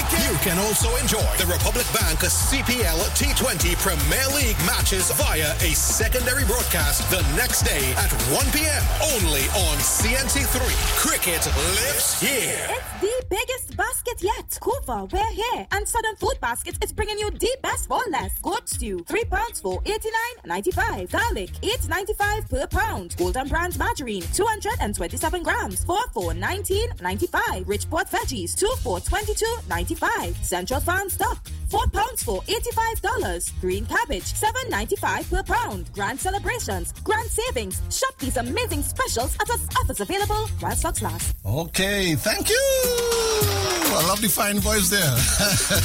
You can also enjoy the Republic Bank CPL T20 Premier League matches via a secondary broadcast the next day at 1 p.m. only on CNC3. Cricket lives here. It's the biggest basket yet. Kufa, we're here. And Southern Food Basket is bringing you the best for less. Goat stew, £3 for $89.95. Garlic, $8.95 per pound. Golden Brand margarine, 227 grams, 4 for $19.95. Richport veggies, 2 for $22.95. Central Farm stock, £4 for $85. Green cabbage, $7.95 per pound. Grand celebrations, grand savings. Shop these amazing specials at us offers available while stocks last. Okay, thank you. I love the fine voice there.